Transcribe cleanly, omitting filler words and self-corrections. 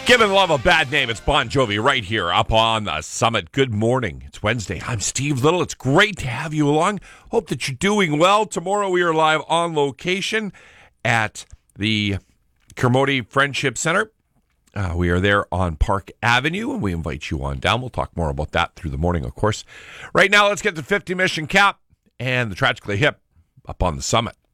Giving love a bad name. It's Bon Jovi right here up on the summit. Good morning. It's Wednesday. I'm Steve Little. It's great to have you along. Hope that you're doing well. Tomorrow we are live on location at the Kermode Friendship Center. We are there on Park Avenue, and we invite you on down. We'll talk more about that through the morning, of course. Right now, let's get to 50 Mission Cap and the Tragically Hip up on the summit.